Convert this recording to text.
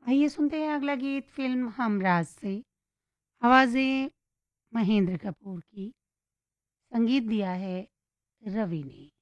आइए सुनते हैं अगला गीत फ़िल्म हमराज़ से। आवाज़ें महेंद्र कपूर की, संगीत दिया है रवि ने।